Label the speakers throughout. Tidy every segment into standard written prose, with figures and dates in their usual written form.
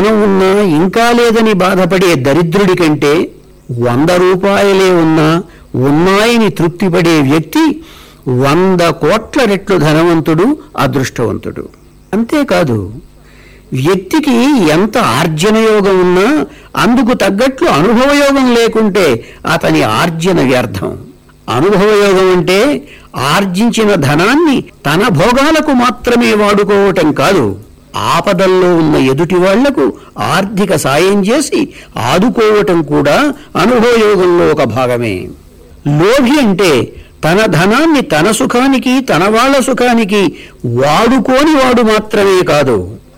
Speaker 1: ధనం ఉన్నా ఇంకా లేదని బాధపడే దరిద్రుడి కంటే 100 రూపాయలే ఉన్నా ఉన్నాయని తృప్తిపడే వ్యక్తి 100 కోట్ల రెట్లు ధనవంతుడు, అదృష్టవంతుడు. అంతేకాదు, వ్యక్తికి ఎంత ఆర్జన యోగం ఉన్నా అందుకు తగ్గట్లు అనుభవయోగం లేకుంటే అతని ఆర్జన వ్యర్థం. అనుభవయోగం అంటే ఆర్జించిన ధనాన్ని తన భోగాలకు మాత్రమే వాడుకోవటం కాదు, ఆపదల్లో ఉన్న ఎదుటి వాళ్లకు ఆర్థిక సాయం చేసి ఆదుకోవటం కూడా అనుభవయోగంలో ఒక భాగమే. లోభి అంటే తన ధనాన్ని తన సుఖానికి, తన వాళ్ళ సుఖానికి వాడుకోని వాడు మాత్రమే కాదు,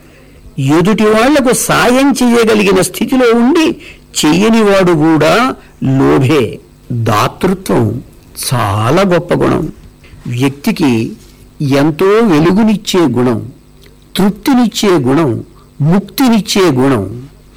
Speaker 1: ఎదుటి వాళ్లకు సాయం చేయగలిగిన స్థితిలో ఉండి చెయ్యనివాడు కూడా లోభే. దాతృత్వం చాలా గొప్ప గుణం. వ్యక్తికి ఎంతో వెలుగునిచ్చే గుణం, తృప్తినిచ్చే గుణం, ముక్తినిచ్చే గుణం.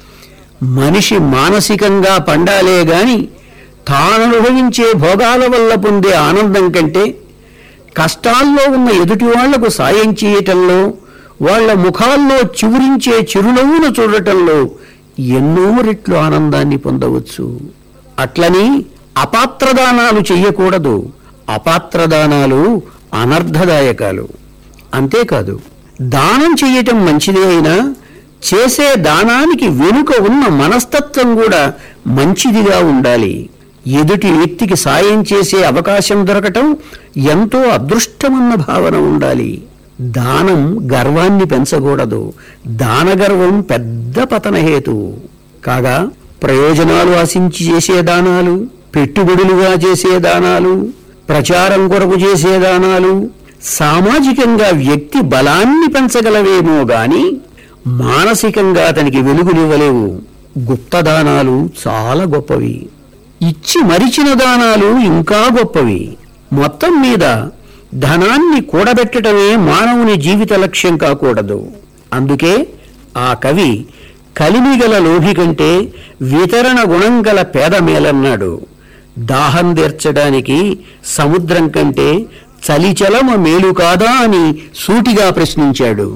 Speaker 1: మనిషి మానసికంగా పండాలే గాని తాననుభవించే భోగాల వల్ల పొందే ఆనందం కంటే కష్టాల్లో ఉన్న ఎదుటి వాళ్లకు సాయం చేయటంలో, వాళ్ల ముఖాల్లో చివురించే చిరునవ్వును చూడటంలో ఎన్నో రెట్లు ఆనందాన్ని పొందవచ్చు. అట్లని అపాత్రదానాలు చెయ్యకూడదు. అపాత్రదానాలు అనర్థదాయకాలు. అంతేకాదు, దానం చెయ్యటం మంచిదే అయినా చేసే దానానికి వెనుక ఉన్న మనస్తత్వం కూడా మంచిదిగా ఉండాలి. ఎదుటి వ్యక్తికి సాయం చేసే అవకాశం దొరకటం ఎంతో అదృష్టమన్న భావన ఉండాలి. దానం గర్వాన్ని పెంచకూడదు. దానగర్వం పెద్ద పతనహేతువు. కాగా ప్రయోజనాలు ఆశించి చేసే దానాలు, పెట్టుబడులుగా చేసే దానాలు, ప్రచారం కొరకు చేసే దానాలు సామాజికంగా వ్యక్తి బలాన్ని పెంచగలవేమో గాని మానసికంగా అతనికి వెలుగునివ్వలేవు. గుప్తదానాలు చాలా గొప్పవి. ఇచ్చి మరిచిన దానాలు ఇంకా గొప్పవి. మొత్తం మీద ధనాన్ని కూడబెట్టడమే మానవుని జీవిత లక్ష్యం కాకూడదు. అందుకే ఆ కవి కలిమిగల లోభి కంటే వితరణ గుణం గల పేద మేలన్నాడు. దాహం తీర్చడానికి సముద్రం కంటే చలిచలమ మేలు కాదా అని సూటిగా ప్రశ్నించాడు.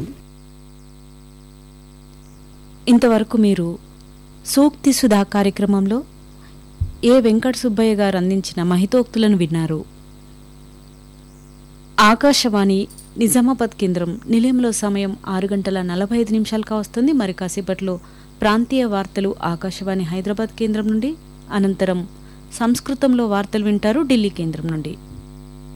Speaker 2: ఇంతవరకు మీరు సూక్తి సుధా కార్యక్రమంలో ఏ వెంకట సుబ్బయ్య గారు అందించిన మహితోక్తులను విన్నారు. ఆకాశవాణి నిజామాబాద్ కేంద్రం నిలయంలో సమయం 6:45 కావస్తుంది. మరి కాసేపట్లో ప్రాంతీయ వార్తలు ఆకాశవాణి హైదరాబాద్ కేంద్రం నుండి, అనంతరం సంస్కృతంలో వార్తలు వింటారు ఢిల్లీ కేంద్రం నుండి.